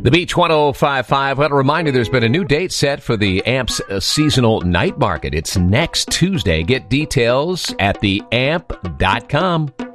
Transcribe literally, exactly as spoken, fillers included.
The Beach one oh five point five. Well, a reminder, there's been a new date set for the A M P's seasonal night market. It's next Tuesday. Get details at the amp dot com.